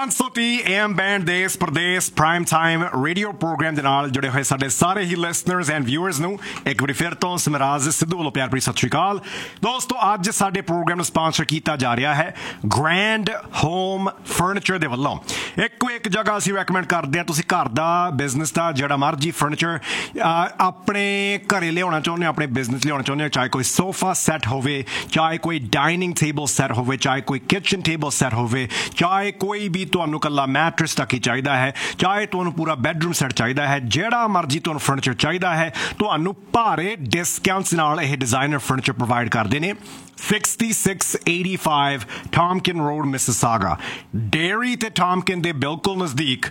101.1 AM band ਦੇਸ ਪ੍ਰਦੇਸ prime time radio programme ਦੇ ਨਾਲ ਜੁੜੇ ਹੋਏ ਸਾਡੇ ਸਾਰੇ ਹੀ ਲਿਸਨਰਸ ਐਂਡ ਵਿਊਅਰਸ ਨੂੰ ਇੱਕ ਵਾਰੀ ਫਿਰ ਤੋਂ ਸਮਰਾਜ ਸਿੱਧੂ ਵੱਲੋਂ ਪਿਆਰ ਭਰੀ ਸਤਿ ਸ਼੍ਰੀ ਅਕਾਲ। ਦੋਸਤੋ ਅੱਜ ਸਾਡੇ ਪ੍ਰੋਗਰਾਮ ਨੂੰ ਸਪਾਂਸਰ ਕੀਤਾ ਜਾ ਰਿਹਾ ਹੈ ਗ੍ਰੈਂਡ ਹੋਮ ਫਰਨੀਚਰ ਦੇ ਵੱਲੋਂ। ਇੱਕੋ ਇੱਕ ਜਗ੍ਹਾ ਅਸੀਂ ਰეკਮੈਂਡ ਕਰਦੇ ਹਾਂ, ਤੁਸੀਂ ਘਰ ਦਾ ਬਿਜ਼ਨਸ ਦਾ ਜਿਹੜਾ ਮਰਜ਼ੀ ਫਰਨੀਚਰ ਆਪਣੇ ਘਰੇ ਲਿਆਉਣਾ ਚਾਹੁੰਦੇ ਹੋ, ਆਪਣੇ ਬਿਜ਼ਨਸ ਲਿਆਉਣਾ ਚਾਹੁੰਦੇ ਹੋ, ਚਾਹੇ ਕੋਈ ਸੋਫਾ ਸੈੱਟ ਹੋਵੇ, ਚਾਹੇ ਕੋਈ ਡਾਈਨਿੰਗ ਟੇਬਲ ਸੈੱਟ ਹੋਵੇ, ਚਾਹੇ ਕੋਈ ਕਿਚਨ ਟੇਬਲ ਸੈੱਟ ਹੋਵੇ, ਚਾਹੇ ਕੋਈ ਵੀ ਤੁਹਾਨੂੰ ਇਕੱਲਾ ਮੈਟਰਸ ਤੱਕ ਹੀ ਚਾਹੀਦਾ ਹੈ, ਚਾਹੇ ਤੁਹਾਨੂੰ ਪੂਰਾ ਬੈਡਰੂਮ ਸੈੱਟ ਚਾਹੀਦਾ ਹੈ, ਜਿਹੜਾ ਮਰਜ਼ੀ ਤੁਹਾਨੂੰ ਫਰਨੀਚਰ ਚਾਹੀਦਾ ਹੈ, ਤੁਹਾਨੂੰ ਭਾਰੇ ਡਿਸਕਾਊਂਟਸ ਨਾਲ ਇਹ ਡਿਜ਼ਾਈਨਰ ਫਰਨੀਚਰ ਪ੍ਰੋਵਾਈਡ ਕਰਦੇ ਨੇ। 6685 Tompkin Road, Mississauga, ਡੇਅਰੀ ਤੇ ਟਾਮਕਿਨ ਦੇ ਬਿਲਕੁਲ ਨਜ਼ਦੀਕ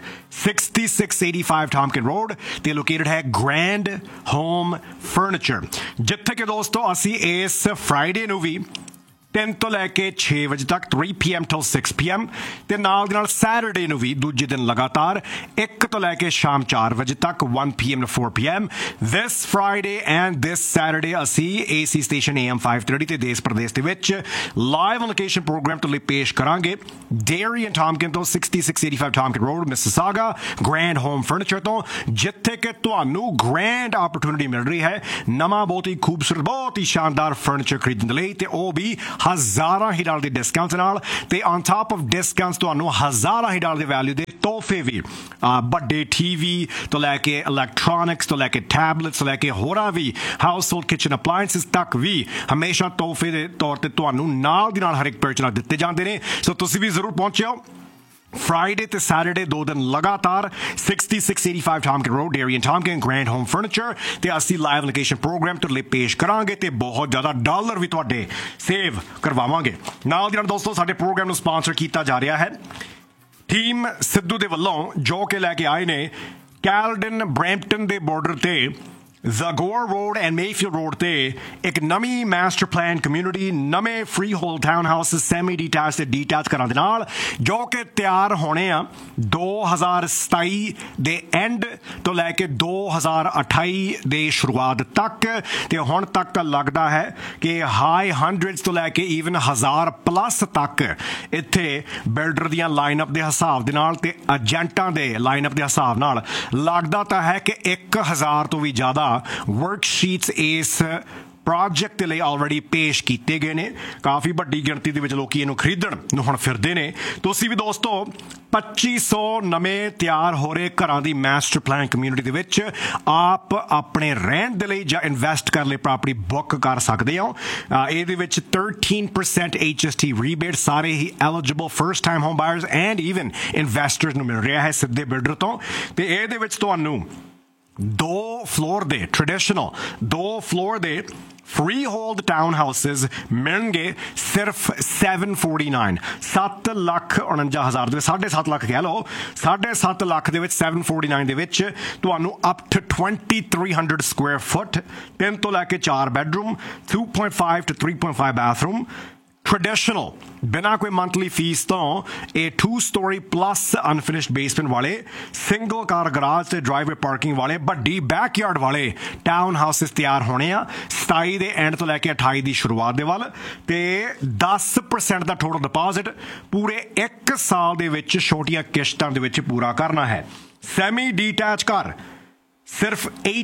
6685 Tompkin Road ਤੇ ਲੋਕੇਟਡ ਹੈ ਗ੍ਰੈਂਡ ਹੋਮ ਫਰਨੀਚਰ, ਜਿੱਥੇ ਕਿ ਦੋਸਤੋ ਅਸੀਂ ਇਸ ਫਰਾਈਡੇ ਨੂੰ ਵੀ 3 ਤੋਂ ਲੈ ਕੇ 6 ਵਜੇ ਤੱਕ 3 PM till 6 PM ਤੇ ਨਾਲ ਦੇ ਨਾਲ ਸੈਟਰਡੇ ਨੂੰ ਵੀ ਦੂਜੇ ਦਿਨ ਲਗਾਤਾਰ 1 ਤੋਂ ਲੈ ਕੇ ਸ਼ਾਮ 4 ਵਜੇ ਤੱਕ 1 PM to 4 PM। this Friday and this Saturday ਅਸੀਂ AC ਸਟੇਸ਼ਨ AM 530 ਤੇ ਦੇਸ ਪ੍ਰਦੇਸ਼ ਦੇ ਵਿੱਚ ਲਾਈਵ ਔਨ ਲੋਕੇਸ਼ਨ ਪ੍ਰੋਗਰਾਮ ਤੋਂ ਲਈ ਪੇਸ਼ ਕਰਾਂਗੇ ਡੇਅਰੀ ਐਂਡ ਟਾਮਕਿਨ ਤੋਂ 6685 Tompkin Road, Mississauga, grand home furniture ਤੋਂ, ਜਿੱਥੇ ਕਿ ਤੁਹਾਨੂੰ ਗ੍ਰੈਂਡ ਆਪਰਚੁਨਿਟੀ ਮਿਲ ਰਹੀ ਹੈ ਨਵਾਂ ਬਹੁਤ ਹੀ ਖੂਬਸੂਰਤ ਬਹੁਤ ਹੀ ਸ਼ਾਨਦਾਰ ਫਰਨੀਚਰ ਖਰੀਦਣ ਦੇ ਲਈ, ਤੇ ਉਹ ਵੀ ਹਜ਼ਾਰਾਂ ਹੀ ਡਾਲਰ ਦੇ ਡਿਸਕਾਊਂਟ ਨਾਲ, ਤੇ ਔਨ ਟਾਪ ਆਫ ਡਿਸਕਾਊਂਟਸ ਤੁਹਾਨੂੰ ਹਜ਼ਾਰਾਂ ਹੀ ਡਾਲਰ ਦੇ ਵੈਲਿਊ ਦੇ ਤੋਹਫੇ ਵੀ, ਵੱਡੇ TV ਤੋਂ ਲੈ ਕੇ ਇਲੈਕਟ੍ਰੋਨਿਕਸ ਤੋਂ ਲੈ ਕੇ ਟੈਬਲੇਟਸ ਤੋਂ ਲੈ ਕੇ ਹੋਰਾਂ ਵੀ ਹਾਊਸ ਹੋਲਡ ਕਿਚਨ ਅਪਲਾਇੰਸਿਸ ਤੱਕ ਵੀ ਹਮੇਸ਼ਾ ਤੋਹਫੇ ਦੇ ਤੌਰ ਤੇ ਤੁਹਾਨੂੰ ਨਾਲ ਦੀ ਨਾਲ ਹਰ ਇੱਕ ਪਰਚੇਜ਼ ਨਾਲ ਦਿੱਤੇ ਜਾਂਦੇ ਨੇ। ਸੋ ਤੁਸੀਂ ਵੀ ਜ਼ਰੂਰ ਪਹੁੰਚਿਓ ਫਰਾਈਡੇ ਤੇ ਸੈਟਰਡੇ 2 ਦਿਨ ਲਗਾਤਾਰ 6685 Tompkin Road, dairy and ਟਾਮਕਿਨ, grand home furniture, ਤੇ ਅਸੀਂ ਲਾਈਵ ਲੋਕੇਸ਼ਨ ਪ੍ਰੋਗਰਾਮ ਤੋਂ ਲਈ ਪੇਸ਼ ਕਰਾਂਗੇ ਤੇ ਬਹੁਤ ਜ਼ਿਆਦਾ ਡਾਲਰ ਵੀ ਤੁਹਾਡੇ ਸੇਵ ਕਰਵਾਵਾਂਗੇ। ਨਾਲ ਦੀ ਨਾਲ ਦੋਸਤੋ ਸਾਡੇ ਪ੍ਰੋਗਰਾਮ ਨੂੰ ਸਪਾਂਸਰ ਕੀਤਾ ਜਾ ਰਿਹਾ ਹੈ ਟੀਮ ਸਿੱਧੂ ਦੇ ਵੱਲੋਂ, ਜੋ ਕਿ ਲੈ ਕੇ ਆਏ ਨੇ ਕੈਲਡਨ ਬਰੈਂਪਟਨ ਦੇ ਬਾਰਡਰ ਤੇ ਜ਼ਾਗੋਰ ਰੋਡ ਐਂਡ ਮੇਫੀਲਡ ਰੋਡ ਤੇ ਇੱਕ ਨਵੀਂ ਮਾਸਟਰ ਪਲਾਨ ਕਮਿਊਨਿਟੀ, ਨਵੇਂ free hold town house semi detach ਤੇ ਡੀਟੈਚ ਘਰਾਂ ਦੇ ਨਾਲ, ਜੋ ਕਿ ਤਿਆਰ ਹੋਣੇ ਆ 2027 ਦੇ ਐਂਡ ਤੋਂ ਲੈ ਕੇ 2028 ਦੇ ਸ਼ੁਰੂਆਤ ਤੱਕ, ਤੇ ਹੁਣ ਤੱਕ ਤਾਂ ਲੱਗਦਾ ਹੈ ਕਿ ਹਾਈ 100s ਤੋਂ ਲੈ ਕੇ ਈਵਨ 1000+ ਤੱਕ ਇੱਥੇ ਬਿਲਡਰ ਦੀਆਂ ਲਾਈਨਅਪ ਦੇ ਹਿਸਾਬ ਦੇ ਨਾਲ ਤੇ ਏਜੰਟਾਂ ਦੇ ਲਾਈਨਅਪ ਦੇ ਹਿਸਾਬ ਨਾਲ ਲੱਗਦਾ ਤਾਂ ਹੈ ਕਿ 1000 ਤੋਂ ਵੀ ਜ਼ਿਆਦਾ ਵਰਕਸ਼ੀਟਸ ਇਸ ਪ੍ਰੋਜੈਕਟ ਦੇ ਲਈ ਆਲਰੇਡੀ ਪੇਸ਼ ਕੀਤੇ ਗਏ ਨੇ। ਕਾਫੀ ਵੱਡੀ ਗਿਣਤੀ ਦੇ ਵਿੱਚ ਲੋਕੀ ਇਹਨੂੰ ਖਰੀਦਣ ਨੂੰ ਹੁਣ ਫਿਰਦੇ ਨੇ। ਤੁਸੀਂ ਵੀ ਦੋਸਤੋ 2500 ਨਵੇਂ ਤਿਆਰ ਹੋ ਰਹੇ ਘਰਾਂ ਦੀ ਮਾਸਟਰ ਪਲਾਨ ਕਮਿਊਨਿਟੀ ਦੇ ਵਿੱਚ ਆਪ ਆਪਣੇ ਰਹਿਣ ਦੇ ਲਈ ਜਾਂ ਇਨਵੈਸਟ ਕਰਨ ਲਈ ਪ੍ਰਾਪਰਟੀ ਬੁੱਕ ਕਰ ਸਕਦੇ ਹੋ। ਇਹਦੇ ਵਿੱਚ 13% HST ਰੀਬੇਟ ਸਾਰੇ ਹੀ eligible first time home buyers and even investors ਨੂੰ ਮਿਲ ਰਿਹਾ ਹੈ ਸਿੱਧੇ ਬਿਲਡਰ ਤੋਂ, ਤੇ ਇਹਦੇ ਵਿੱਚ ਤੁਹਾਨੂੰ 2 ਫਲੋਰ ਦੇ ਟ੍ਰੈਡੀਸ਼ਨਲ 2 ਫਲੋਰ ਦੇ ਫ੍ਰੀ ਹੋਲਡ ਟਾਊਨ ਹਾਊਸਿਸ ਮਿਲਣਗੇ ਸਿਰਫ 749 7,49,000 ਦੇ 7.5 ਲੱਖ ਕਹਿ ਲਓ, 7.5 ਲੱਖ ਦੇ ਵਿੱਚ 749 ਦੇ ਵਿੱਚ ਤੁਹਾਨੂੰ ਅਪ ਟੂ 2300 ਸਕੁਅਰ ਫੁੱਟ 3 ਤੋਂ ਲੈ ਕੇ 4 ਬੈਡਰੂਮ 2.5 to 3.5 ਬਾਥਰੂਮ ਟ੍ਰੈਡੀਸ਼ਨਲ ਬਿਨਾਂ ਕੋਈ ਮੰਥਲੀ ਫੀਸ ਤੋਂ ਇਹ 2-story ਪਲੱਸ ਅਨਫਿਨਿਸ਼ਡ ਬੇਸਮੈਂਟ ਵਾਲੇ ਸਿੰਗਲ ਕਾਰ ਗਰਾਜ ਤੇ ਡਰਾਈਵੇ ਪਾਰਕਿੰਗ ਵਾਲੇ ਵੱਡੀ ਬੈਕਯਾਰਡ ਵਾਲੇ ਟਾਊਨ ਹਾਊਸਿਸ ਤਿਆਰ ਹੋਣੇ ਆ 27 ਦੇ ਐਂਡ ਤੋਂ ਲੈ ਕੇ 28 ਦੀ ਸ਼ੁਰੂਆਤ ਦੇ ਵੱਲ, ਤੇ 10% ਦਾ ਟੋਟਲ ਡਿਪੋਜ਼ਿਟ ਪੂਰੇ 1 ਸਾਲ ਦੇ ਵਿੱਚ ਛੋਟੀਆਂ ਕਿਸ਼ਤਾਂ ਦੇ ਵਿੱਚ ਪੂਰਾ ਕਰਨਾ ਹੈ। ਸੈਮੀ ਡੀਟੈਚ ਘਰ ਸਿਰਫ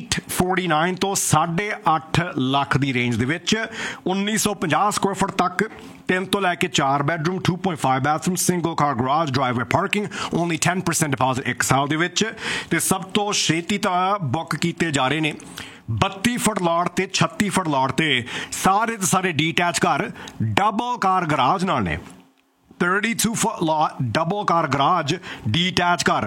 849 ਤੋਂ 8.5 ਲੱਖ ਦੀ ਰੇਂਜ ਦੇ ਵਿੱਚ 1950 ਸਕੁਅਰ ਫੁੱਟ ਤੱਕ 3 ਤੋਂ ਲੈ ਕੇ 4 ਬੈਡਰੂਮ 2.5 ਬਾਥਰੂਮ ਸਿੰਗਲ ਕਾਰ garage driveway parking, only 10% deposit 1 ਸਾਲ ਦੇ ਵਿੱਚ, ਤੇ ਸਭ ਤੋਂ ਛੇਤੀ ਤਾਂ ਬੁੱਕ ਕੀਤੇ ਜਾ ਰਹੇ ਨੇ 32 ਫੁੱਟ ਲਾਟ ਤੇ 36 ਫੁੱਟ ਲਾਟ ਤੇ ਸਾਰੇ ਦੇ ਸਾਰੇ ਡੀਟੈਚ ਘਰ ਡਬਲ ਕਾਰ ਗਰਾਜ ਨਾਲ ਨੇ। 32 foot lot ਡਬਲ ਕਾਰ ਗਰਾਜ ਡੀਟੈਚ ਘਰ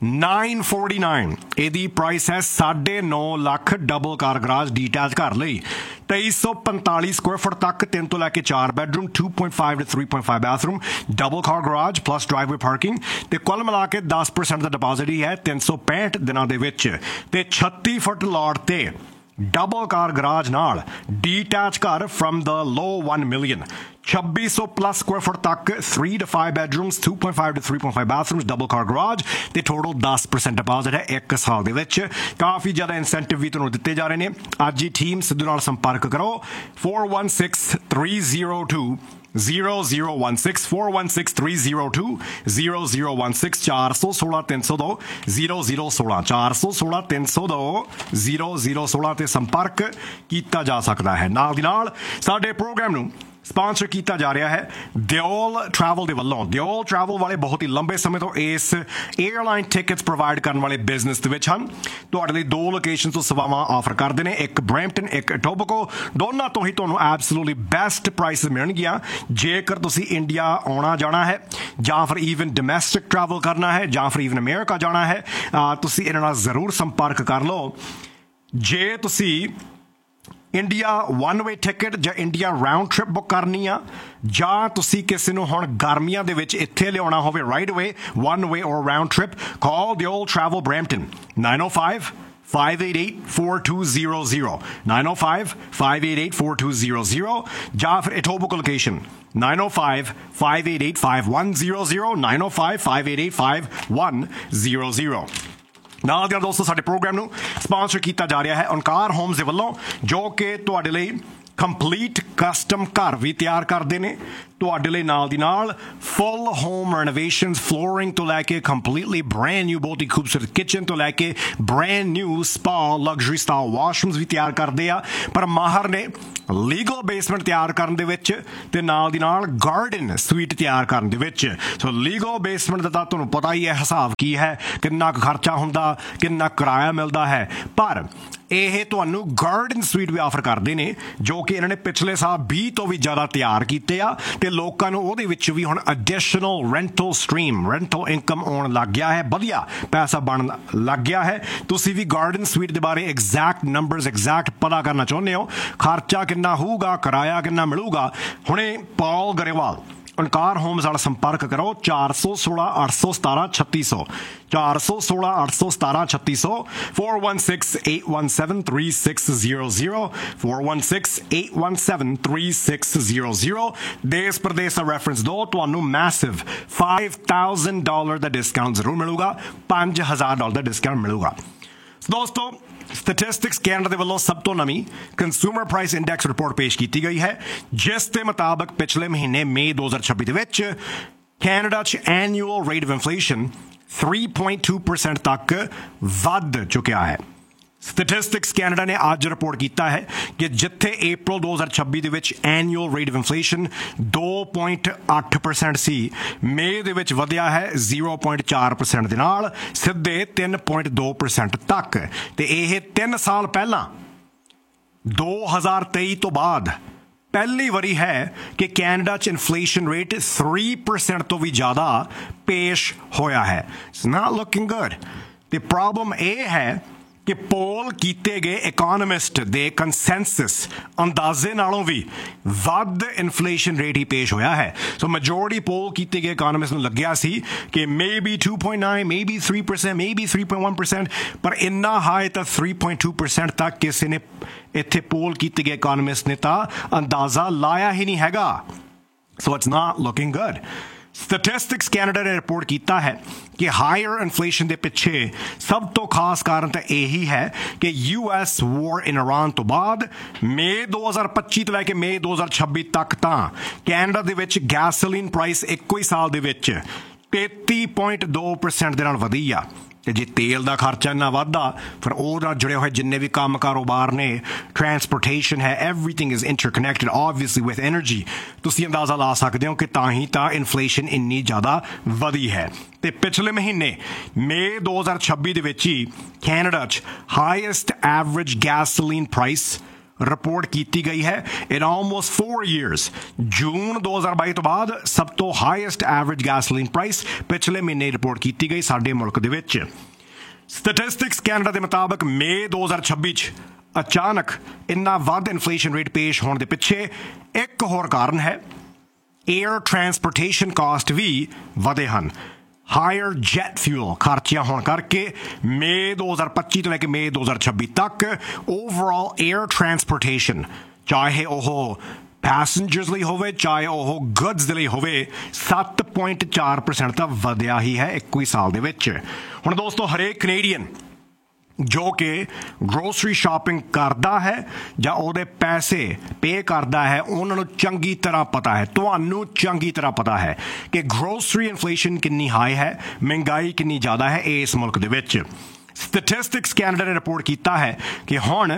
949 ਇਹਦੀ ਪ੍ਰਾਈਸ ਹੈ 9.5 ਲੱਖ ਡਬਲ ਕਾਰ ਗਰਾਜ ਡੀਟੈਚ ਘਰ ਲਈ 2345 ਸਕੁਅਰ ਫੁੱਟ ਤੱਕ 3 ਤੋਂ ਲੈ ਕੇ 4 bedroom 2.5 to 3.5 bathroom double car garage plus driveway parking, ਤੇ ਕੁੱਲ ਮਿਲਾ ਕੇ 10% ਦਾ ਡਿਪੋਜ਼ਿਟ ਹੀ ਹੈ 365 ਦਿਨਾਂ ਦੇ ਵਿੱਚ, ਤੇ 36 ਫੁੱਟ ਲਾਟ ਤੇ ਡਬਲ ਕਾਰ ਗਰਾਜ ਨਾਲ ਡੀਟੈਚ ਘਰ from the low 1 million 2600+ square foot ਤੱਕ 3 to 5 ਬੈਡਰੂਮਸ 2.5 to 3.5 bathrooms double car garage, ਤੇ ਟੋਟਲ 10% ਡਿਪੋਜ਼ਿਟ ਹੈ 1 ਸਾਲ ਦੇ ਵਿੱਚ। ਕਾਫੀ ਜ਼ਿਆਦਾ ਇਨਸੈਂਟਿਵ ਵੀ ਤੁਹਾਨੂੰ ਦਿੱਤੇ ਜਾ ਰਹੇ ਨੇ। ਅੱਜ ਹੀ ਟੀਮ ਸਿੱਧੂ ਨਾਲ ਸੰਪਰਕ ਕਰੋ 416302 0016 416 302 0016 416 302 0016 416 302 0016 ਤੇ ਸੰਪਰਕ ਕੀਤਾ ਜਾ ਸਕਦਾ ਹੈ। ਨਾਲ ਦੀ ਨਾਲ ਸਾਡੇ ਪ੍ਰੋਗਰਾਮ ਨੂੰ ਸਪਾਂਸਰ ਕੀਤਾ ਜਾ ਰਿਹਾ ਹੈ ਦਿਓਲ ਟਰੈਵਲ ਦੇ ਵੱਲੋਂ। ਦਿਓਲ ਟਰੈਵਲ ਵਾਲੇ ਬਹੁਤ ਹੀ ਲੰਬੇ ਸਮੇਂ ਤੋਂ ਇਸ 에ਅਰਲਾਈਨ ਟਿਕਟਸ ਪ੍ਰੋਵਾਈਡ ਕਰਨ ਵਾਲੇ ਬਿਜ਼ਨਸ ਦੇ ਵਿੱਚ ਹਨ। ਤੁਹਾਡੇ ਲਈ 2 ਲੋਕੇਸ਼ਨ ਤੋਂ ਸੇਵਾਵਾਂ ਆਫਰ ਕਰਦੇ ਨੇ, ਇੱਕ ਬਰੈਂਪਟਨ, ਇੱਕ ਟੋਬੈਗੋ। ਦੋਨਾਂ ਤੋਂ ਹੀ ਤੁਹਾਨੂੰ ਐਬਸੋਲੂਟਲੀ ਬੈਸਟ ਪ੍ਰਾਈਸ ਮਿਲਣਗੀਆਂ। ਜੇਕਰ ਤੁਸੀਂ ਇੰਡੀਆ ਆਉਣਾ ਜਾਣਾ ਹੈ ਜਾਂ ਫਿਰ ਈਵਨ ਡੋਮੈਸਟਿਕ ਟਰੈਵਲ ਕਰਨਾ ਹੈ ਜਾਂ ਫਿਰ ਈਵਨ ਅਮਰੀਕਾ ਜਾਣਾ ਹੈ, ਤੁਸੀਂ ਇਹਨਾਂ ਨਾਲ ਜ਼ਰੂਰ ਸੰਪਰਕ ਕਰ ਲਓ। ਜੇ ਤੁਸੀਂ ਇੰਡੀਆ 1 ਵੇ ਟਿਕਟ ਜਾਂ ਇੰਡੀਆ ਰਾਊਂਡ ਟ੍ਰਿਪ ਬੁੱਕ ਕਰਨੀ ਆ, ਜਾਂ ਤੁਸੀਂ ਕਿਸੇ ਨੂੰ ਹੁਣ ਗਰਮੀਆਂ ਦੇ ਵਿੱਚ ਇੱਥੇ ਲਿਆਉਣਾ ਹੋਵੇ ਰਾਈਟ ਅਵੇ 1 ਵੇ ਔਰ ਰਾਊਂਡ ਟ੍ਰਿਪ, ਕਾਲ ਦਿਓਲ ਟਰੈਵਲ ਬਰੈਂਪਟਨ 905 588 4200 905 588 4200 ਜਾਂ ਫਿਰ ਇਟੋਬਿਕੋ ਲੋਕੇਸ਼ਨ 905 588 5100 905 588 5100। ਨਾਲ ਦੀਆਂ ਦੋਸਤੋ ਸਾਡੇ ਪ੍ਰੋਗਰਾਮ ਨੂੰ ਸਪਾਂਸਰ ਕੀਤਾ ਜਾ ਰਿਹਾ ਹੈ ਓਨਕਾਰ ਹੋਮਸ ਦੇ ਵੱਲੋਂ, ਜੋ ਕਿ ਤੁਹਾਡੇ ਲਈ ਕੰਪਲੀਟ ਕਸਟਮ ਘਰ ਵੀ ਤਿਆਰ ਕਰਦੇ ਨੇ। ਤੁਹਾਡੇ ਲਈ ਨਾਲ ਦੀ ਨਾਲ ਫੁੱਲ ਹੋਮ ਰੈਨੋਵੇਸ਼ਨਸ, ਫਲੋਰਿੰਗ ਤੋਂ ਲੈ ਕੇ ਕੰਪਲੀਟਲੀ ਬ੍ਰੈਂਡ ਨਿਊ ਬਹੁਤ ਹੀ ਖੂਬਸੂਰਤ ਕਿਚਨ ਤੋਂ ਲੈ ਕੇ brand new spa luxury style washrooms ਵੀ ਤਿਆਰ ਕਰਦੇ ਆ। ਪਰ ਮਾਹਰ ਨੇ ਲੀਗਲ ਬੇਸਮੈਂਟ ਤਿਆਰ ਕਰਨ ਦੇ ਵਿੱਚ ਤੇ ਨਾਲ ਦੀ ਨਾਲ ਗਾਰਡਨ ਸਵੀਟ ਤਿਆਰ ਕਰਨ ਦੇ ਵਿੱਚ। ਸੋ ਲੀਗਲ ਬੇਸਮੈਂਟ ਦਾ ਤਾਂ ਤੁਹਾਨੂੰ ਪਤਾ ਹੀ ਹੈ ਹਿਸਾਬ ਕੀ ਹੈ, ਕਿੰਨਾ ਕੁ ਖਰਚਾ ਹੁੰਦਾ, ਕਿੰਨਾ ਕਿਰਾਇਆ ਮਿਲਦਾ ਹੈ। ਪਰ ਇਹ ਤੁਹਾਨੂੰ ਗਾਰਡਨ ਸਵੀਟ ਵੀ ਆਫਰ ਕਰਦੇ ਨੇ, ਜੋ ਕਿ ਇਹਨਾਂ ਨੇ ਪਿਛਲੇ ਸਾਲ 20 ਤੋਂ ਵੀ ਜ਼ਿਆਦਾ ਤਿਆਰ ਕੀਤੇ ਆ ਤੇ ਲੋਕਾਂ ਨੂੰ ਉਹਦੇ ਵਿੱਚ ਵੀ ਹੁਣ additional rental stream, rental income ਆਉਣ ਲੱਗ ਗਿਆ ਹੈ, ਵਧੀਆ ਪੈਸਾ ਬਣਨ ਲੱਗ ਗਿਆ ਹੈ। ਤੁਸੀਂ ਵੀ ਗਾਰਡਨ ਸਵੀਟ ਦੇ ਬਾਰੇ ਐਗਜ਼ੈਕਟ ਨੰਬਰਸ ਐਗਜ਼ੈਕਟ ਪਤਾ ਕਰਨਾ ਚਾਹੁੰਦੇ ਹੋ, ਖਰਚਾ ਕਿੰਨਾ ਹੋਊਗਾ, ਕਿਰਾਇਆ ਕਿੰਨਾ ਮਿਲੂਗਾ, ਹੁਣੇ ਪੌਲ ਗਰੇਵਾਲ ਓਨਕਾਰ ਹੋਮਸ ਨਾਲ ਸੰਪਰਕ ਕਰੋ 416 817 3600 416 817 3600 416 817 3600 416 817 3600। ਦੇਸ਼ ਪ੍ਰਦੇਸ਼ ਦਾ ਰੈਫਰੈਂਸ ਦੋ, ਤੁਹਾਨੂੰ ਮੈਸਿਵ $5,000 ਦਾ ਡਿਸਕਾਊਂਟ ਜ਼ਰੂਰ ਮਿਲੂਗਾ, $5,000 ਦਾ ਡਿਸਕਾਊਂਟ ਮਿਲੂਗਾ। ਦੋਸਤੋ ਸਟੈਟਿਸਟਿਕਸ ਕੈਨੇਡਾ ਦੇ ਵੱਲੋਂ ਸਭ ਤੋਂ ਨਵੀਂ ਕੰਜ਼ਿਊਮਰ ਪ੍ਰਾਈਸ ਇੰਡੈਕਸ ਰਿਪੋਰਟ ਪੇਸ਼ ਕੀਤੀ ਗਈ ਹੈ, ਜਿਸ ਦੇ ਮੁਤਾਬਕ ਪਿਛਲੇ ਮਹੀਨੇ ਮਈ 2026 ਦੇ ਵਿੱਚ ਕੈਨੇਡਾ 'ਚ ਐਨੂਅਲ ਰੇਟ ਆਫ ਇਨਫਲੇਸ਼ਨ 3.2% ਤੱਕ ਵੱਧ ਚੁੱਕਿਆ ਹੈ। ਸਟੈਟਿਸਟਿਕਸ ਕੈਨੇਡਾ ਨੇ ਅੱਜ ਰਿਪੋਰਟ ਕੀਤਾ ਹੈ ਕਿ ਜਿੱਥੇ April 2026 ਦੇ ਵਿੱਚ ਐਨੂਅਲ ਰੇਟ ਆਫ ਇਨਫਲੇਸ਼ਨ 2.8% ਸੀ, ਮਈ ਦੇ ਵਿੱਚ ਵਧਿਆ ਹੈ 0.4% ਦੇ ਨਾਲ ਸਿੱਧੇ 3.2% ਤੱਕ। ਤੇ ਇਹ 3 ਸਾਲ ਪਹਿਲਾਂ 2023 ਤੋਂ ਬਾਅਦ ਪਹਿਲੀ ਵਾਰੀ ਹੈ ਕਿ ਕੈਨੇਡਾ 'ਚ ਇਨਫਲੇਸ਼ਨ ਰੇਟ 3% ਤੋਂ ਵੀ ਜ਼ਿਆਦਾ ਪੇਸ਼ ਹੋਇਆ ਹੈ। It's not looking good. ਤੇ ਪ੍ਰੋਬਲਮ ਇਹ ਹੈ ਕਿ ਪੋਲ ਕੀਤੇ ਗਏ ਇਕੋਨਮਿਸਟ ਦੇ ਕੰਸੈਂਸਸ ਅੰਦਾਜ਼ੇ ਨਾਲੋਂ ਵੀ ਵੱਧ ਇਨਫਲੇਸ਼ਨ ਰੇਟ ਹੀ ਪੇਸ਼ ਹੋਇਆ ਹੈ। ਸੋ ਮੈਜੋਰਟੀ ਪੋਲ ਕੀਤੇ ਗਏ ਇਕੋਨਮਿਸਟ ਨੂੰ ਲੱਗਿਆ ਸੀ ਕਿ ਮੇਬੀ 2.9, ਮੇਬੀ 3%, ਮੇਬੀ 3.1%, ਪਰ ਇੰਨਾ ਹਾਈ ਤਾਂ 3.2% ਤੱਕ ਕਿਸੇ ਨੇ ਇੱਥੇ ਪੋਲ ਕੀਤੇ ਗਏ ਇਕੋਨਮਿਸਟ ਨੇ ਤਾਂ ਅੰਦਾਜ਼ਾ ਲਾਇਆ ਹੀ ਨਹੀਂ ਹੈਗਾ। So it's not looking good. Statistics Canada ਨੇ ਰਿਪੋਰਟ ਕੀਤਾ ਹੈ ਕਿ ਹਾਇਰ ਇਨਫਲੇਸ਼ਨ ਦੇ ਪਿੱਛੇ ਸਭ ਤੋਂ ਖਾਸ ਕਾਰਨ ਤਾਂ ਇਹੀ ਹੈ ਕਿ US ਵਾਰ ਇਨ ਇਰਾਨ ਤੋਂ ਬਾਅਦ ਮਈ 2025 ਤੋਂ ਲੈ ਕੇ ਮਈ 2026 ਤੱਕ ਤਾਂ ਕੈਨੇਡਾ ਦੇ ਵਿੱਚ ਗੈਸੋਲੀਨ ਪ੍ਰਾਈਸ ਇੱਕੋ ਹੀ ਸਾਲ ਦੇ ਵਿੱਚ 33.2% ਦੇ ਨਾਲ ਵਧੀ ਆ। ਤੇ ਜੇ ਤੇਲ ਦਾ ਖਰਚਾ ਇੰਨਾ ਵੱਧਦਾ, ਫਿਰ ਉਹਦੇ ਨਾਲ ਜੁੜੇ ਹੋਏ ਜਿੰਨੇ ਵੀ ਕੰਮ ਕਾਰੋਬਾਰ ਨੇ, ਟਰਾਂਸਪੋਰਟੇਸ਼ਨ ਹੈ, everything is interconnected obviously with energy. ਤੁਸੀਂ ਅੰਦਾਜ਼ਾ ਲਾ ਸਕਦੇ ਹੋ ਕਿ ਤਾਂ ਹੀ ਤਾਂ ਇਨਫਲੇਸ਼ਨ ਇੰਨੀ ਜ਼ਿਆਦਾ ਵਧੀ ਹੈ। ਤੇ ਪਿਛਲੇ ਮਹੀਨੇ ਮਈ 2026 ਦੇ ਵਿੱਚ ਹੀ ਕੈਨੇਡਾ 'ਚ highest average gasoline price report ਕੀਤੀ ਗਈ ਹੈ ਇਨ ਆਲਮੋਸਟ 4 years। ਜੂਨ 2022 ਤੋਂ ਬਾਅਦ ਸਭ ਤੋਂ ਹਾਈਐਸਟ ਐਵਰੇਜ ਗੈਸੋਲੀਨ ਪ੍ਰਾਈਸ ਪਿਛਲੇ ਮਹੀਨੇ ਰਿਪੋਰਟ ਕੀਤੀ ਗਈ ਸਾਡੇ ਮੁਲਕ ਦੇ ਵਿੱਚ। ਸਟੈਟਿਸਟਿਕਸ ਕੈਨੇਡਾ ਦੇ ਮੁਤਾਬਕ ਮਈ 2026 'ਚ ਅਚਾਨਕ ਇੰਨਾ ਵੱਧ ਇਨਫਲੇਸ਼ਨ ਰੇਟ ਪੇਸ਼ ਹੋਣ ਦੇ ਪਿੱਛੇ ਇੱਕ ਹੋਰ ਕਾਰਨ ਹੈ, ਏਅਰ ਟਰਾਂਸਪੋਰਟੇਸ਼ਨ ਕਾਸਟ ਵੀ ਵਧੇ ਹਨ। ਹਾਇਰ ਜੈਟ ਫਿਊਲ ਖਰਚਿਆਂ ਹੋਣ ਕਰਕੇ ਮਈ 2025 ਤੋਂ ਲੈ ਕੇ ਮਈ 2026 ਤੱਕ ਓਵਰਆਲ ਏਅਰ ਟਰਾਂਸਪੋਰਟੇਸ਼ਨ, ਚਾਹੇ ਉਹ ਪੈਸੇਂਜਰਸ ਲਈ ਹੋਵੇ ਚਾਹੇ ਉਹ ਗੁੱਡਸ ਦੇ ਲਈ ਹੋਵੇ, 7.4% ਤਾਂ ਵਧਿਆ ਹੀ ਹੈ ਇੱਕੋ ਹੀ ਸਾਲ ਦੇ ਵਿੱਚ। ਹੁਣ ਦੋਸਤੋ ਹਰੇਕ ਕੈਨੇਡੀਅਨ ਜੋ ਕਿ ਗਰੋਸਰੀ ਸ਼ਾਪਿੰਗ ਕਰਦਾ ਹੈ ਜਾਂ ਉਹਦੇ ਪੈਸੇ ਪੇ ਕਰਦਾ ਹੈ ਉਹਨਾਂ ਨੂੰ ਚੰਗੀ ਤਰ੍ਹਾਂ ਪਤਾ ਹੈ, ਤੁਹਾਨੂੰ ਚੰਗੀ ਤਰ੍ਹਾਂ ਪਤਾ ਹੈ ਕਿ ਗਰੋਸਰੀ ਇਨਫਲੇਸ਼ਨ ਕਿੰਨੀ ਹਾਈ ਹੈ, ਮਹਿੰਗਾਈ ਕਿੰਨੀ ਜ਼ਿਆਦਾ ਹੈ ਇਸ ਮੁਲਕ ਦੇ ਵਿੱਚ। ਸਟੈਟਿਸਟਿਕਸ ਕੈਨੇਡਾ ਨੇ ਰਿਪੋਰਟ ਕੀਤਾ ਹੈ ਕਿ ਹੁਣ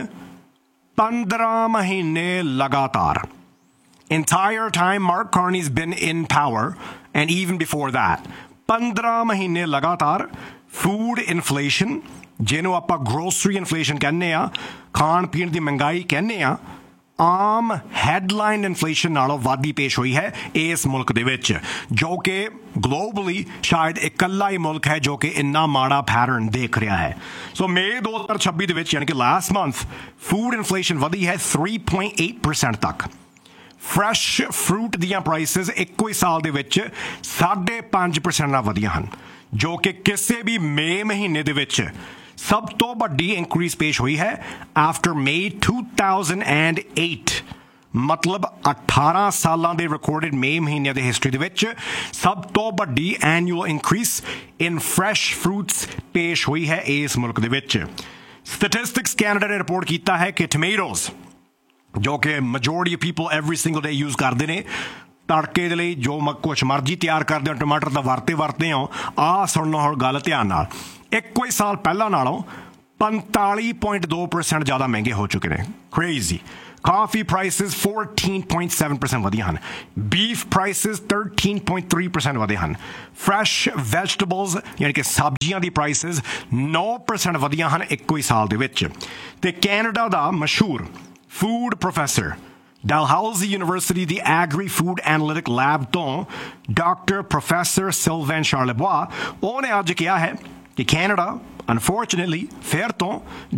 15 ਮਹੀਨੇ ਲਗਾਤਾਰ entire time Mark Carney's been in power and even before that 15 ਮਹੀਨੇ ਲਗਾਤਾਰ ਫੂਡ ਇਨਫਲੇਸ਼ਨ, ਜਿਹਨੂੰ ਆਪਾਂ ਗਰੋਸਰੀ ਇਨਫਲੇਸ਼ਨ ਕਹਿੰਦੇ ਆ, ਖਾਣ ਪੀਣ ਦੀ ਮਹਿੰਗਾਈ ਕਹਿੰਦੇ ਆ, ਆਮ ਹੈਡਲਾਈਨ ਇਨਫਲੇਸ਼ਨ ਨਾਲੋਂ ਵਾਧੀ ਪੇਸ਼ ਹੋਈ ਹੈ ਇਸ ਮੁਲਕ ਦੇ ਵਿੱਚ, ਜੋ ਕਿ ਗਲੋਬਲੀ ਸ਼ਾਇਦ ਇਕੱਲਾ ਹੀ ਮੁਲਕ ਹੈ ਜੋ ਕਿ ਇੰਨਾ ਮਾੜਾ ਪੈਟਰਨ ਦੇਖ ਰਿਹਾ ਹੈ। ਸੋ ਮਈ 2026 ਦੇ ਵਿੱਚ ਯਾਨੀ ਕਿ ਲਾਸਟ ਮੰਥ ਫੂਡ ਇਨਫਲੇਸ਼ਨ ਵਧੀ ਹੈ 3.8% ਤੱਕ। ਫਰੈਸ਼ ਫਰੂਟ ਦੀਆਂ ਪ੍ਰਾਈਸਿਸ ਇੱਕੋ ਹੀ ਸਾਲ ਦੇ ਵਿੱਚ 5.5% ਨਾਲ ਵਧੀਆਂ ਹਨ, ਜੋ ਕਿ ਕਿਸੇ ਵੀ ਮਈ ਮਹੀਨੇ ਦੇ ਵਿੱਚ ਸਭ ਤੋਂ ਵੱਡੀ ਇਨਕਰੀਜ਼ ਪੇਸ਼ ਹੋਈ ਹੈ ਆਫਟਰ ਮਈ 2008। ਮਤਲਬ 18 ਸਾਲਾਂ ਦੇ ਰਿਕਾਰਡਡ ਮਈ ਮਹੀਨੇ ਦੇ ਹਿਸਟਰੀ ਦੇ ਵਿੱਚ ਸਭ ਤੋਂ ਵੱਡੀ ਐਨੂਅਲ ਇਨਕਰੀਜ਼ ਇਨ ਫਰੈਸ਼ ਫਰੂਟਸ ਪੇਸ਼ ਹੋਈ ਹੈ ਇਸ ਮੁਲਕ ਦੇ ਵਿੱਚ। ਸਟੈਟਿਸਟਿਕਸ ਕੈਨੇਡਾ ਨੇ ਰਿਪੋਰਟ ਕੀਤਾ ਹੈ ਕਿ ਟਮੈਟੋਜ਼, ਜੋ ਕਿ majority of people every single day use ਕਰਦੇ ਨੇ ਤੜਕੇ ਦੇ ਲਈ, ਜੋ ਕੁਛ ਮਰਜ਼ੀ ਤਿਆਰ ਕਰਦੇ ਹੋ, ਟਮਾਟਰ ਤਾਂ ਵਰਤੇ ਹੋ। ਆਹ ਸੁਣਨਾ ਹੁਣ ਗੱਲ ਧਿਆਨ ਨਾਲ, ਇੱਕੋ ਹੀ ਸਾਲ ਪਹਿਲਾਂ ਨਾਲੋਂ 45.2% ਜ਼ਿਆਦਾ ਮਹਿੰਗੇ ਹੋ ਚੁੱਕੇ ਨੇ। ਕ੍ਰੇਜ਼ੀ। ਕਾਫੀ ਪ੍ਰਾਈਸਿਸ 14.7% ਵਧੀਆਂ ਹਨ। ਬੀਫ ਪ੍ਰਾਈਸਿਸ 13.3% ਵਧੇ ਹਨ। ਫਰੈਸ਼ ਵੈਜੀਟੇਬਲਸ ਯਾਨੀ ਕਿ ਸਬਜ਼ੀਆਂ ਦੀ ਪ੍ਰਾਈਸਿਸ 9% ਵਧੀਆਂ ਹਨ ਇੱਕੋ ਹੀ ਸਾਲ ਦੇ ਵਿੱਚ। ਤੇ ਕੈਨੇਡਾ ਦਾ ਮਸ਼ਹੂਰ ਫੂਡ ਪ੍ਰੋਫੈਸਰ Dalhousie University ਦੀ Agri Food Analytic Lab ਤੋਂ ਡਾਕਟਰ ਪ੍ਰੋਫੈਸਰ ਸਿਲਵੈਨ ਸ਼ਾਰਲੇਬੋਆ, ਉਹਨੇ ਅੱਜ ਕਿਹਾ ਹੈ ਕਿ ਕੈਨੇਡਾ ਅਨਫੋਰਚੂਨੇਟਲੀ ਫਿਰ ਤੋਂ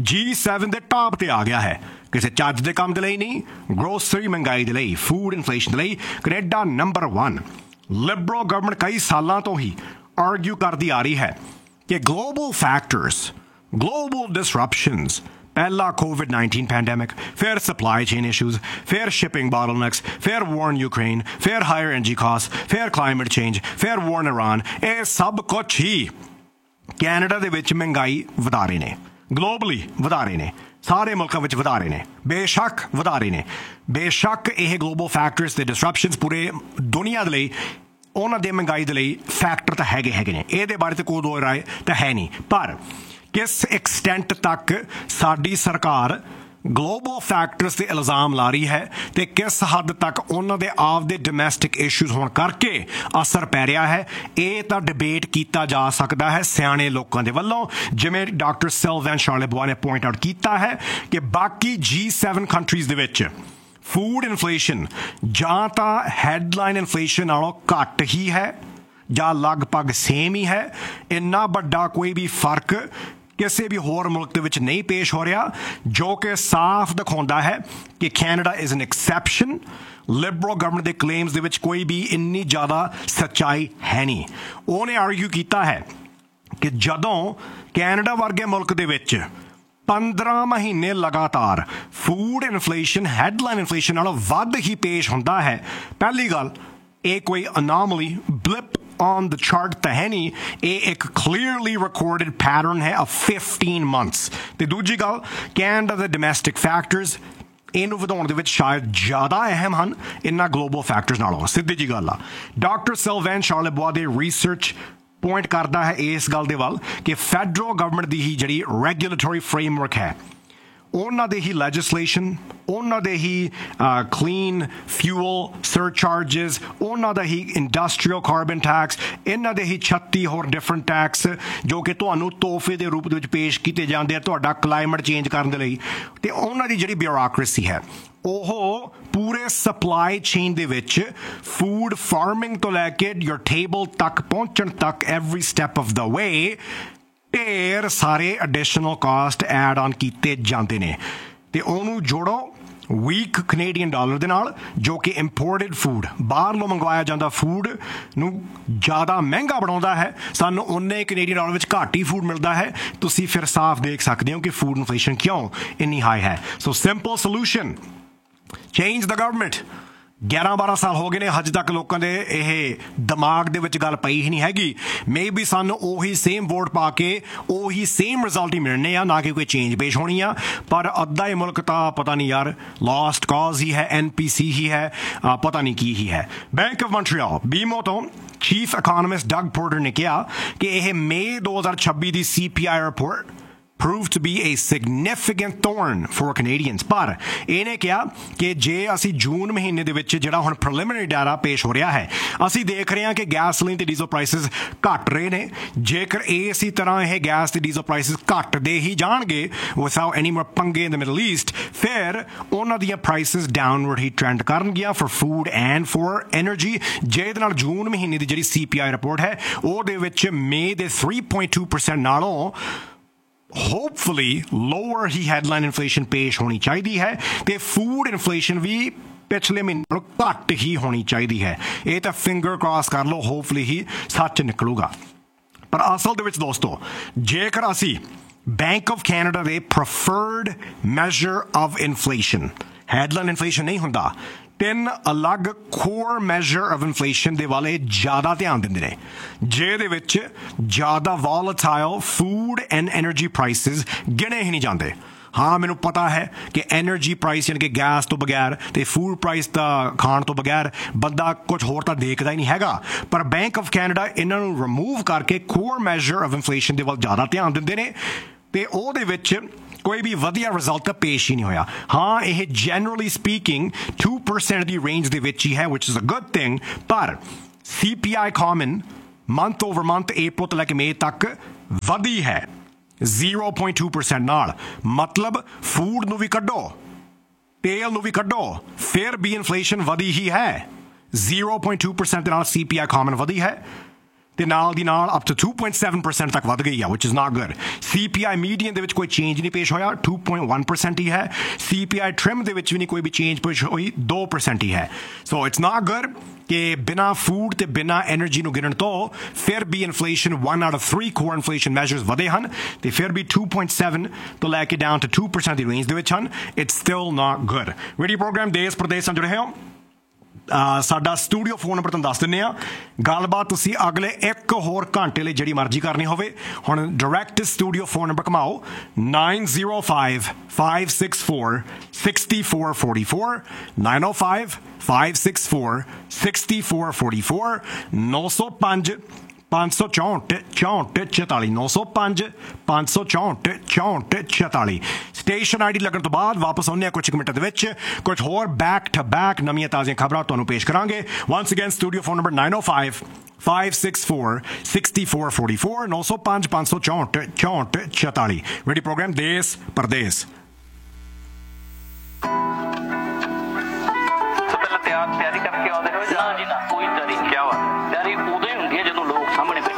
G7 ਦੇ ਟਾਪ ਤੇ ਆ ਗਿਆ ਹੈ। ਕਿਸੇ ਚੱਜ ਦੇ ਕੰਮ ਦੇ ਲਈ ਨਹੀਂ, ਗਰੋਸਰੀ ਮਹਿੰਗਾਈ ਦੇ ਲਈ, ਫੂਡ ਇਨਫਲੇਸ਼ਨ ਦੇ ਲਈ ਕੈਨੇਡਾ ਨੰਬਰ 1। ਲਿਬਰਲ ਗਵਰਨਮੈਂਟ ਕਈ ਸਾਲਾਂ ਤੋਂ ਹੀ ਆਰਗਿਊ ਕਰਦੀ ਆ ਰਹੀ ਹੈ ਕਿ ਗਲੋਬਲ ਫੈਕਟਰਸ, ਗਲੋਬਲ ਡਿਸਰਪਸ਼ਨਸ, ਪਹਿਲਾ COVID-19 ਪੈਂਡੈਮਿਕ, ਫਿਰ ਸਪਲਾਈ ਚੇਨ ਇਸ਼ੂਜ਼, ਫਿਰ ਸ਼ਿਪਿੰਗ ਬੋਟਲਨੈਕਸ, ਫਿਰ ਵਾਰ ਇਨ ਯੂਕਰੇਨ, ਫਿਰ ਹਾਇਰ ਐਨਰਜੀ ਕਾਸਟ, ਫਿਰ ਕਲਾਈਮੇਟ ਚੇਂਜ, ਫਿਰ ਵਾਰ ਇਨ ਇਰਾਨ, ਇਹ ਸਭ ਕੁਛ ਹੀ ਕੈਨੇਡਾ ਦੇ ਵਿੱਚ ਮਹਿੰਗਾਈ ਵਧਾ ਰਹੇ ਨੇ, ਗਲੋਬਲੀ ਵਧਾ ਰਹੇ ਨੇ, ਸਾਰੇ ਮੁਲਕਾਂ ਵਿੱਚ ਵਧਾ ਰਹੇ ਨੇ, ਬੇਸ਼ੱਕ ਵਧਾ ਰਹੇ ਨੇ। ਬੇਸ਼ੱਕ ਇਹ ਗਲੋਬਲ ਫੈਕਟਰਸ ਤੇ ਡਿਸਰਪਸ਼ਨਸ ਪੂਰੇ ਦੁਨੀਆ ਦੇ ਲਈ, ਉਹਨਾਂ ਦੇ ਮਹਿੰਗਾਈ ਦੇ ਲਈ ਫੈਕਟਰ ਤਾਂ ਹੈਗੇ ਨੇ, ਇਹਦੇ ਬਾਰੇ ਤਾਂ ਕੋਈ ਦੋ ਰਾਏ ਤਾਂ ਹੈ ਨਹੀਂ। ਪਰ ਕਿਸ ਐਕਸਟੈਂਟ ਤੱਕ ਸਾਡੀ ਸਰਕਾਰ ਗਲੋਬਲ ਫੈਕਟਰਸ 'ਤੇ ਇਲਜ਼ਾਮ ਲਾ ਰਹੀ ਹੈ ਤੇ ਕਿਸ ਹੱਦ ਤੱਕ ਉਹਨਾਂ ਦੇ ਆਪ ਦੇ ਡੋਮੈਸਟਿਕ ਇਸ਼ੂਜ਼ ਹੋਣ ਕਰਕੇ ਅਸਰ ਪੈ ਰਿਹਾ ਹੈ, ਇਹ ਤਾਂ ਡਿਬੇਟ ਕੀਤਾ ਜਾ ਸਕਦਾ ਹੈ ਸਿਆਣੇ ਲੋਕਾਂ ਦੇ ਵੱਲੋਂ। ਜਿਵੇਂ ਡਾਕਟਰ ਸਿਲਵੈਨ ਸ਼ਾਰਲੇਬੋਆ ਨੇ ਪੁਆਇੰਟ ਆਊਟ ਕੀਤਾ ਹੈ ਕਿ ਬਾਕੀ G7 ਕੰਟਰੀਜ਼ ਦੇ ਵਿੱਚ ਫੂਡ ਇਨਫਲੇਸ਼ਨ ਜਾਂ ਤਾਂ ਹੈਡਲਾਈਨ ਇਨਫਲੇਸ਼ਨ ਨਾਲੋਂ ਘੱਟ ਹੀ ਹੈ ਜਾਂ ਲਗਭਗ ਸੇਮ ਹੀ ਹੈ। ਇੰਨਾ ਵੱਡਾ ਕੋਈ ਵੀ ਫਰਕ ਕਿਸੇ ਵੀ ਹੋਰ ਮੁਲਕ ਦੇ ਵਿੱਚ ਨਹੀਂ ਪੇਸ਼ ਹੋ ਰਿਹਾ, ਜੋ ਕਿ ਸਾਫ਼ ਦਿਖਾਉਂਦਾ ਹੈ ਕਿ Canada is an exception. Liberal government ਦੇ ਕਲੇਮਸ ਦੇ ਵਿੱਚ ਕੋਈ ਵੀ ਇੰਨੀ ਜ਼ਿਆਦਾ ਸੱਚਾਈ ਹੈ ਨਹੀਂ। ਉਹਨੇ ਆਰਗਿਊ ਕੀਤਾ ਹੈ ਕਿ ਜਦੋਂ ਕੈਨੇਡਾ ਵਰਗੇ ਮੁਲਕ ਦੇ ਵਿੱਚ 15 ਮਹੀਨੇ ਲਗਾਤਾਰ ਫੂਡ ਇਨਫਲੇਸ਼ਨ ਹੈਡਲਾਈਨ ਇਨਫਲੇਸ਼ਨ ਨਾਲੋਂ ਵੱਧ ਹੀ ਪੇਸ਼ ਹੁੰਦਾ ਹੈ, ਪਹਿਲੀ ਗੱਲ ਇਹ ਕੋਈ ਅਨੋਮਲੀ ਬਲਿਪ on the chart ਤਾਂ ਹੈ ਨਹੀਂ, ਇਹ ਇੱਕ clearly recorded pattern ਹੈ of 15 months। ਤੇ ਦੂਜੀ ਗੱਲ, ਕੈਨੇਡਾ ਦੇ ਡੋਮੈਸਟਿਕ ਫੈਕਟਰਸ ਇਹਨੂੰ ਵਧਾਉਣ ਦੇ ਵਿੱਚ ਸ਼ਾਇਦ ਜ਼ਿਆਦਾ ਅਹਿਮ ਹਨ ਇਹਨਾਂ ਗਲੋਬਲ ਫੈਕਟਰਸ ਨਾਲੋਂ। ਸਿੱਧੀ ਜੀ ਗੱਲ ਆ। ਡਾਕਟਰ ਸਿਲਵੈਨ ਸ਼ਾਰਲੇਬੋਆ ਦੇ ਰਿਸਰਚ ਪੁਆਇੰਟ ਕਰਦਾ ਹੈ ਇਸ ਗੱਲ ਦੇ ਵੱਲ ਕਿ ਫੈਡਰਲ ਗਵਰਨਮੈਂਟ ਦੀ ਹੀ ਜਿਹੜੀ ਰੈਗੂਲੇਟਰੀ ਫਰੇਮਵਰਕ ਹੈ, ਉਹਨਾਂ ਦੇ ਹੀ ਲੈਜਿਸਲੇਸ਼ਨ, ਉਹਨਾਂ ਦੇ ਹੀ ਕਲੀਨ ਫਿਊਲ ਸਰਚਾਰਜਸ, ਉਹਨਾਂ ਦਾ ਹੀ ਇੰਡਸਟਰੀਅਲ ਕਾਰਬਨ ਟੈਕਸ, ਇਹਨਾਂ ਦੇ ਹੀ 36 ਹੋਰ ਡਿਫਰੈਂਟ ਟੈਕਸ ਜੋ ਕਿ ਤੁਹਾਨੂੰ ਤੋਹਫੇ ਦੇ ਰੂਪ ਦੇ ਵਿੱਚ ਪੇਸ਼ ਕੀਤੇ ਜਾਂਦੇ ਆ ਤੁਹਾਡਾ ਕਲਾਈਮੇਟ ਚੇਂਜ ਕਰਨ ਦੇ ਲਈ। ਅਤੇ ਉਹਨਾਂ ਦੀ ਜਿਹੜੀ ਬਿਊਰੋਕ੍ਰੇਸੀ ਹੈ ਉਹ ਪੂਰੇ ਸਪਲਾਈ ਚੇਨ ਦੇ ਵਿੱਚ ਫੂਡ ਫਾਰਮਿੰਗ ਤੋਂ ਲੈ ਕੇ ਯੋਰ ਟੇਬਲ ਤੱਕ ਪਹੁੰਚਣ ਤੱਕ ਐਵਰੀ ਸਟੈਪ ਆਫ ਦਾ ਵੇ ਢੇਰ ਸਾਰੇ ਐਡੀਸ਼ਨਲ ਕਾਸਟ ਐਡ ਆਨ ਕੀਤੇ ਜਾਂਦੇ ਨੇ। ਤੇ ਉਹਨੂੰ ਜੋੜੋ ਵੀਕ ਕੈਨੇਡੀਅਨ ਡਾਲਰ ਦੇ ਨਾਲ, ਜੋ ਕਿ ਇੰਪੋਰਟਡ ਫੂਡ, ਬਾਹਰੋਂ ਮੰਗਵਾਇਆ ਜਾਂਦਾ ਫੂਡ ਨੂੰ ਜ਼ਿਆਦਾ ਮਹਿੰਗਾ ਬਣਾਉਂਦਾ ਹੈ। ਸਾਨੂੰ ਉਨੇ ਕੈਨੇਡੀਅਨ ਡਾਲਰ ਵਿੱਚ ਘੱਟ ਹੀ ਫੂਡ ਮਿਲਦਾ ਹੈ। ਤੁਸੀਂ ਫਿਰ ਸਾਫ਼ ਦੇਖ ਸਕਦੇ ਹੋ ਕਿ ਫੂਡ ਇਨਫਲੇਸ਼ਨ ਕਿਉਂ ਇੰਨੀ ਹਾਈ ਹੈ। ਸੋ simple solution, change the government, 11-12 ਸਾਲ ਹੋ ਗਏ ਨੇ, ਹਜੇ ਤੱਕ ਲੋਕਾਂ ਦੇ ਇਹ ਦਿਮਾਗ ਦੇ ਵਿੱਚ ਗੱਲ ਪਈ ਹੀ ਨਹੀਂ ਹੈਗੀ। ਮੇ ਬੀ ਸਾਨੂੰ ਉਹੀ ਸੇਮ ਵੋਟ ਪਾ ਕੇ ਉਹੀ ਸੇਮ ਰਿਜ਼ਲਟ ਹੀ ਮਿਲਣੇ ਆ, ਨਾ ਕਿ ਕੋਈ ਚੇਂਜ ਪੇਸ਼ ਹੋਣੀ ਆ। ਪਰ ਅੱਧਾ ਹੀ ਮੁਲਕ ਤਾਂ ਪਤਾ ਨਹੀਂ ਯਾਰ ਲਾਸਟ ਕਾਜ਼ ਹੀ ਹੈ, NPC ਹੀ ਹੈ, ਪਤਾ ਨਹੀਂ ਕੀ ਹੀ ਹੈ। ਬੈਂਕ ਆਫ ਮੌਂਟਰੀਅਲ BMO ਤੋਂ ਚੀਫ ਇਕੋਨਮਿਸਟ ਡਗ ਪੋਰਟਰ ਨੇ ਕਿਹਾ ਕਿ ਇਹ ਮਈ 2026 ਦੀ CPI report proved to be a significant thorn for Canadians। ਪਰ ਇਹਨੇ ਕਿਹਾ ਕਿ ਜੇ ਅਸੀਂ ਜੂਨ ਮਹੀਨੇ ਦੇ ਵਿੱਚ ਜਿਹੜਾ ਹੁਣ ਪ੍ਰੀਲਿਮਿਨਰੀ ਡਾਟਾ ਪੇਸ਼ ਹੋ ਰਿਹਾ ਹੈ, ਅਸੀਂ ਦੇਖ ਰਹੇ ਹਾਂ ਕਿ ਗੈਸੋਲੀਨ ਤੇ ਡੀਜ਼ਲ ਪ੍ਰਾਈਸਿਸ ਘਟ ਰਹੇ ਨੇ। ਜੇਕਰ ਇਸੇ ਤਰ੍ਹਾਂ ਇਹ ਗੈਸ ਤੇ ਡੀਜ਼ਲ ਪ੍ਰਾਈਸਿਸ ਘਟਦੇ ਹੀ ਜਾਣਗੇ ਵਿਦਆਊਟ ਐਨੀ ਮੋਰ ਪੰਗੇ ਇਨ ਦ ਮਿਡਲ ਈਸਟ, ਫਿਰ ਉਹਨਾਂ ਦੀਆਂ ਪ੍ਰਾਈਸਿਸ ਡਾਊਨਵਰਡ ਹੀ ਟ੍ਰੈਂਡ ਕਰਨਗੀਆਂ for food and for energy. ਜਿਹਦੇ ਨਾਲ ਜੂਨ ਮਹੀਨੇ ਦੀ ਜਿਹੜੀ CPI ਰਿਪੋਰਟ ਹੈ ਉਹਦੇ ਵਿੱਚ ਮਈ ਦੇ 3.2% ਨਾਲੋਂ ਹੋਪਫੁਲੀ ਲੋਅਰ ਹੀ ਹੈਡਲਾਈਨ ਇਨਫਲੇਸ਼ਨ ਪੇਸ਼ ਹੋਣੀ ਚਾਹੀਦੀ ਹੈ ਤੇ ਫੂਡ ਇਨਫਲੇਸ਼ਨ ਵੀ ਪਿਛਲੇ ਮਹੀਨੇ ਨਾਲੋਂ ਘੱਟ ਹੀ ਹੋਣੀ ਚਾਹੀਦੀ ਹੈ। ਇਹ ਤਾਂ ਫਿੰਗਰ ਕ੍ਰਾਸ ਕਰ ਲਓ, ਹੋਪਫੁਲੀ ਹੀ ਸੱਚ ਨਿਕਲੂਗਾ। ਪਰ ਅਸਲ ਦੇ ਵਿੱਚ ਦੋਸਤੋ, ਜੇਕਰ ਅਸੀਂ ਬੈਂਕ ਆਫ ਕੈਨੇਡਾ ਦੇ preferred measure of inflation, headline inflation ਨਹੀਂ ਹੁੰਦਾ, 3 ਅਲੱਗ ਕੋਰ ਮੈਜ਼ਰ ਆਫ ਇਨਫਲੇਸ਼ਨ ਦੇ ਵਾਲੇ ਜ਼ਿਆਦਾ ਧਿਆਨ ਦਿੰਦੇ ਨੇ, ਜਿਹਦੇ ਵਿੱਚ ਜ਼ਿਆਦਾ volatile food and energy prices ਗਿਣੇ ਹੀ ਨਹੀਂ ਜਾਂਦੇ। ਹਾਂ, ਮੈਨੂੰ ਪਤਾ ਹੈ ਕਿ ਐਨਰਜੀ ਪ੍ਰਾਈਸ ਯਾਨੀ ਕਿ ਗੈਸ ਤੋਂ ਬਗੈਰ ਤੇ ਫੂਡ ਪ੍ਰਾਈਸ ਤਾਂ ਖਾਣ ਤੋਂ ਬਗੈਰ ਬੰਦਾ ਕੁਝ ਹੋਰ ਤਾਂ ਦੇਖਦਾ ਹੀ ਨਹੀਂ ਹੈਗਾ। ਪਰ ਬੈਂਕ ਆਫ ਕੈਨੇਡਾ ਇਹਨਾਂ ਨੂੰ ਰਿਮੂਵ ਕਰਕੇ ਕੋਰ ਮੈਜ਼ਰ ਆਫ ਇਨਫਲੇਸ਼ਨ ਦੇ ਵੱਲ ਜ਼ਿਆਦਾ ਧਿਆਨ ਦਿੰਦੇ ਨੇ ਤੇ ਉਹਦੇ ਵਿੱਚ ਕੋਈ ਵੀ ਵਧੀਆ ਰਿਜ਼ਲਟ ਤਾਂ ਪੇਸ਼ ਹੀ ਨਹੀਂ ਹੋਇਆ। ਹਾਂ, ਇਹ ਜਨਰਲੀ ਸਪੀਕਿੰਗ 2% ਦੀ ਰੇਂਜ ਦੇ ਵਿੱਚ ਹੀ ਹੈ, ਵਿਚ ਇਜ਼ ਅ ਗੁੱਡ ਥਿੰਗ। ਪਰ CPI common month over month April ਤੋਂ ਲੈ ਕੇ May ਤੱਕ ਵਧੀ ਹੈ 0.2% ਨਾਲ। ਮਤਲਬ ਫੂਡ ਨੂੰ ਵੀ ਕੱਢੋ, ਤੇਲ ਨੂੰ ਵੀ ਕੱਢੋ, ਫਿਰ ਵੀ ਇਨਫਲੇਸ਼ਨ ਵਧੀ ਹੀ ਹੈ। 0.2% ਦੇ ਨਾਲ CPI ਕਾਮਨ ਵਧੀ ਹੈ ਤੇ ਨਾਲ ਦੀ ਨਾਲ ਅਪ ਟੂ 2.7% ਤੱਕ ਵੱਧ ਗਈ ਆ, ਵਿਚ is not good. CPI median ਦੇ ਵਿੱਚ ਕੋਈ ਚੇਂਜ ਨਹੀਂ ਪੇਸ਼ ਹੋਇਆ, 2.1% ਹੀ ਹੈ। CPI ਟ੍ਰਿਮ ਦੇ ਵਿੱਚ ਵੀ ਨਹੀਂ ਕੋਈ ਵੀ ਚੇਂਜ ਪੇਸ਼ ਹੋਈ, 2% ਹੀ ਹੈ। ਸੋ ਇਟਸ ਨਾਟ ਗੁੱਡ ਕਿ ਬਿਨਾਂ ਫੂਡ ਤੇ ਬਿਨਾਂ ਐਨਰਜੀ ਨੂੰ ਗਿਣਨ ਤੋਂ ਫਿਰ ਵੀ inflation 1 out of 3 core inflation ਮੈਜ਼ਰਸ ਵਧੇ ਹਨ ਤੇ ਫਿਰ ਵੀ 2.7 ਤੋਂ ਲੈ ਕੇ ਡਾਊਨ ਟੂ 2% ਦੀ ਰੇਂਜ ਦੇ ਵਿੱਚ ਹਨ। It's still not good. Radio programme ਦੇਸ਼ ਪ੍ਰਦੇਸ਼ ਨਾਲ ਜੁੜੇ ਹੋ। ਸਾਡਾ ਸਟੂਡੀਓ ਫੋਨ ਨੰਬਰ ਤੁਹਾਨੂੰ ਦੱਸ ਦਿੰਦੇ ਹਾਂ। ਗੱਲਬਾਤ ਤੁਸੀਂ ਅਗਲੇ 1 ਹੋਰ ਘੰਟੇ ਲਈ ਜਿਹੜੀ ਮਰਜ਼ੀ ਕਰਨੀ ਹੋਵੇ, ਹੁਣ direct studio phone number ਘਮਾਓ 905-564-6444 905-564-6444 905 564 44 905 564 44। Station ID ਲੱਗਣ ਤੋਂ ਬਾਅਦ ਵਾਪਸ ਆਉਂਦੇ ਆ ਕੁਝ ਮਿੰਟਾਂ ਦੇ ਵਿੱਚ, ਕੁਝ ਹੋਰ ਬੈਕ ਟੂ ਬੈਕ ਨਵੀਆਂ ਤਾਜ਼ੀਆਂ ਖਬਰਾਂ ਤੁਹਾਨੂੰ ਪੇਸ਼ ਕਰਾਂਗੇ। Once again studio phone number 905-564-6444 905 564 44। Radio programme ਦੇਸ਼ ਪ੍ਰਦੇਸ਼।